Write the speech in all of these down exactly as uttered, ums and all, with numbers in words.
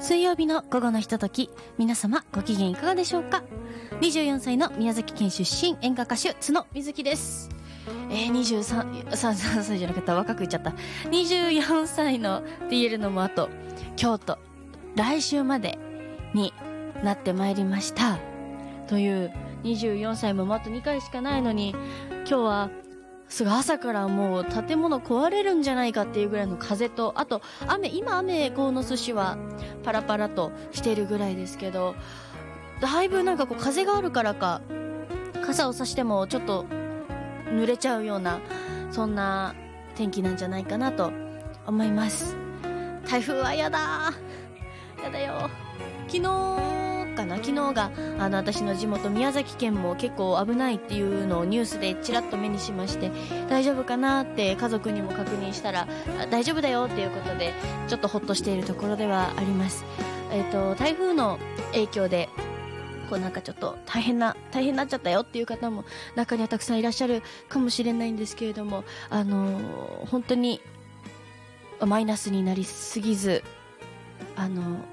水曜日の午後のひととき、皆様ご機嫌いかがでしょうか。にじゅうよんさいの宮崎県出身、演歌歌手角みずきです。えー、にじゅうさん、さんさいじゃなかった、若く言っちゃった。にじゅうよんさいのって言えるのもあと今日と来週までになってまいりましたという、にじゅうよんさいもあとにかいしかないのに、今日はすぐ朝からもう建物壊れるんじゃないかっていうぐらいの風と、あと雨、今雨鴻巣市はパラパラとしているぐらいですけど、だいぶなんかこう風があるからか傘を差してもちょっと濡れちゃうような、そんな天気なんじゃないかなと思います。台風はやだやだよ。昨日かな昨日があの私の地元宮崎県も結構危ないっていうのをニュースでちらっと目にしまして、大丈夫かなって家族にも確認したら大丈夫だよっていうことで、ちょっとホッとしているところではあります。えっと台風の影響でこうなんかちょっと大変な大変になっちゃったよっていう方も中にはたくさんいらっしゃるかもしれないんですけれども、あのー、本当にマイナスになりすぎず、あのー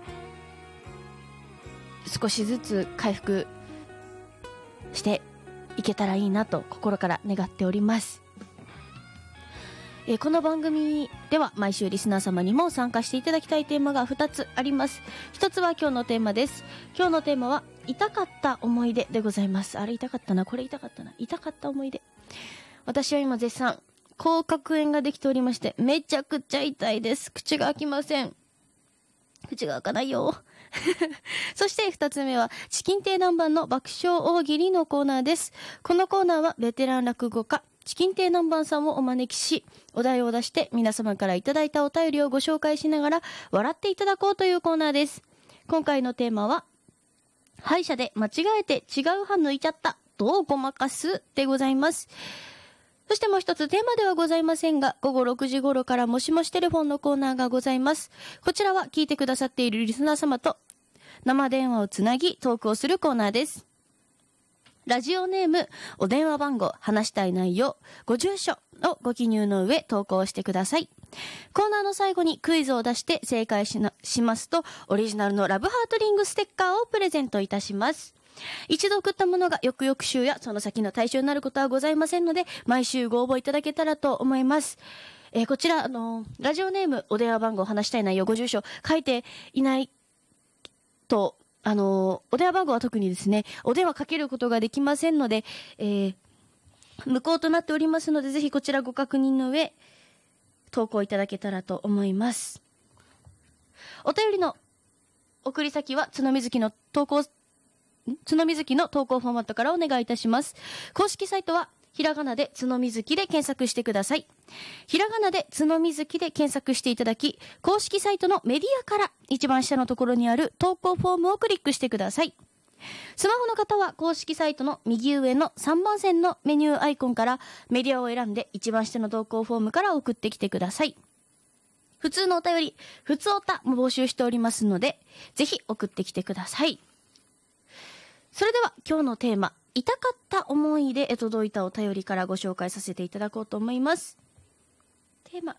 少しずつ回復していけたらいいなと心から願っております。えー、この番組では毎週リスナー様にも参加していただきたいテーマがふたつあります。ひとつは今日のテーマです。今日のテーマは痛かった思い出でございます。あれ痛かったな、これ痛かったな、痛かった思い出。私は今絶賛口角炎ができておりまして、めちゃくちゃ痛いです。口が開きません。口が開かないよそして二つ目はチキン亭南蛮の爆笑大喜利のコーナーです。このコーナーはベテラン落語家チキン亭南蛮さんをお招きし、お題を出して皆様からいただいたお便りをご紹介しながら笑っていただこうというコーナーです。今回のテーマは歯医者で間違えて違う歯抜いちゃった、どうごまかすでございます。そしてもう一つテーマではございませんが、午後ろくじ頃からもしもしテレフォンのコーナーがございます。こちらは聞いてくださっているリスナー様と生電話をつなぎトークをするコーナーです。ラジオネーム、お電話番号、話したい内容、ご住所をご記入の上投稿してください。コーナーの最後にクイズを出して正解しな、しますとオリジナルのラブハートリングステッカーをプレゼントいたします。一度送ったものが翌々週やその先の対象になることはございませんので、毎週ご応募いただけたらと思います。えー、こちら、あのー、ラジオネーム、お電話番号、話したい内容、ご住所書いていないと、あのー、お電話番号は特にですね、お電話かけることができませんので、えー、無効となっておりますので、ぜひこちらご確認の上投稿いただけたらと思います。お便りの送り先は角みずきの投稿角みずきの投稿フォーマットからお願いいたします。公式サイトはひらがなで角みずきで検索してください。ひらがなで角みずきで検索していただき、公式サイトのメディアから一番下のところにある投稿フォームをクリックしてください。スマホの方は公式サイトの右上のさんばん線のメニューアイコンからメディアを選んで一番下の投稿フォームから送ってきてください。普通のお便り、普通おたも募集しておりますので、ぜひ送ってきてください。それでは今日のテーマ、痛かった思い出へ届いたお便りからご紹介させていただこうと思います。テーマ、よ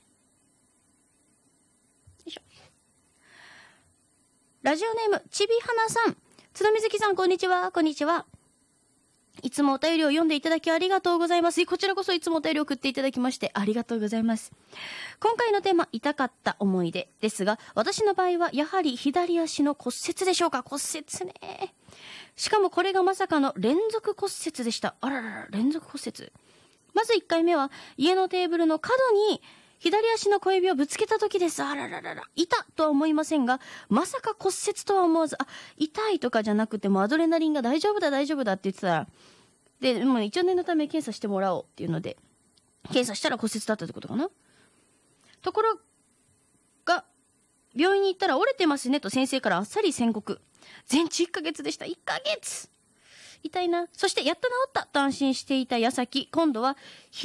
いしょ。ラジオネームちびはなさん、角みずきさん、こんにちは。こんにちは。いつもお便りを読んでいただきありがとうございます。こちらこそいつもお便りを送っていただきましてありがとうございます。今回のテーマ、痛かった思い出ですが、私の場合はやはり左足の骨折でしょうか。骨折ね。しかもこれがまさかの連続骨折でした。あららら、連続骨折。まずいっかいめは家のテーブルの角に左足の小指をぶつけた時です。あらららら、痛とは思いませんが、まさか骨折とは思わず、あ、痛いとかじゃなくてもアドレナリンが大丈夫だ大丈夫だって言ってたら、で、もう一応念のため検査してもらおうっていうので、検査したら骨折だったってことかな。ところが、病院に行ったら折れてますねと先生からあっさり宣告。全治いっかげつでした。いっかげつ。痛いな。そしてやっと治ったと安心していた矢先、今度は